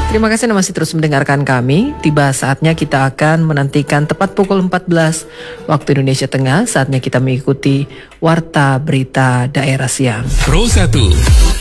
Terima kasih Anda masih terus mendengarkan kami. Tiba saatnya kita akan menantikan tepat pukul 14 waktu Indonesia Tengah. Saatnya kita mengikuti Warta Berita Daerah Siang. Pro 1